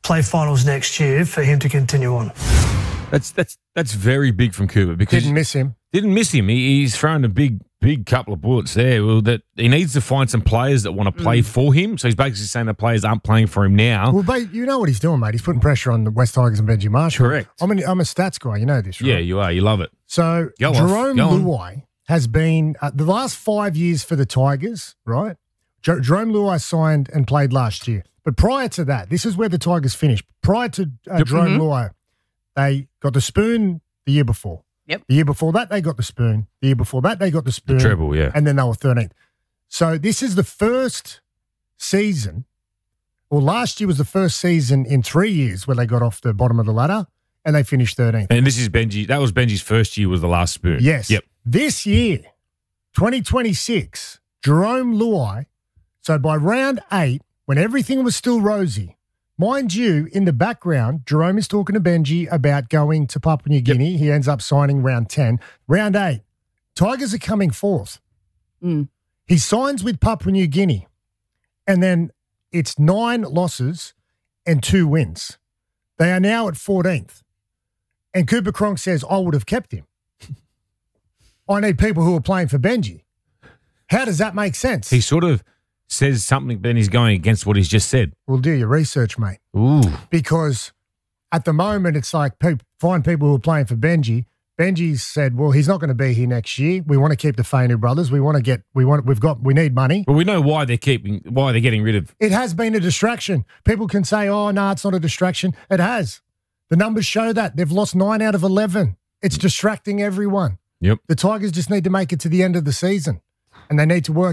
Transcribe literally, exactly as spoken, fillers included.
play finals next year for him to continue on. That's that's that's very big from Cooper because Didn't miss him. Didn't miss him. He, he's thrown a big, big couple of bullets there. Well, that he needs to find some players that want to play mm. for him. So he's basically saying the players aren't playing for him now. Well, but you know what he's doing, mate. He's putting pressure on the West Tigers and Benji Marshall. Correct. I'm, an, I'm a stats guy. You know this, right? Yeah, you are. You love it. So Go Jerome Go Luai has been uh, the last five years for the Tigers, right? Jer- Jerome Luai signed and played last year. But prior to that, this is where the Tigers finished. Prior to uh, Yep. Jerome Mhm. Luai, they got the spoon the year before. Yep. The year before that, they got the spoon. The year before that, they got the spoon. The treble, yeah. And then they were thirteenth. So this is the first season, or last year was the first season in three years where they got off the bottom of the ladder and they finished thirteenth. And this is Benji. That was Benji's first year was the last spoon. Yes. Yep. This year, twenty twenty-six, Jerome Luai, so by round eight, when everything was still rosy, mind you, in the background, Jerome is talking to Benji about going to Papua New Guinea. Yep. He ends up signing round ten. Round eight, Tigers are coming fourth. Mm. He signs with Papua New Guinea, and then it's nine losses and two wins. They are now at fourteenth. And Cooper Cronk says, I would have kept him. I need people who are playing for Benji. How does that make sense? He sort of says something, then he's going against what he's just said. Well, do your research, mate. Ooh. Because at the moment, it's like pe- find people who are playing for Benji. Benji said, well, he's not going to be here next year. We want to keep the Fainu brothers. We want to get, we want, we've got, we need money. Well, we know why they're keeping, why they're getting rid of. It has been a distraction. People can say, oh, no, it's not a distraction. It has. The numbers show that. They've lost nine out of eleven. It's distracting everyone. Yep. The Tigers just need to make it to the end of the season, and they need to work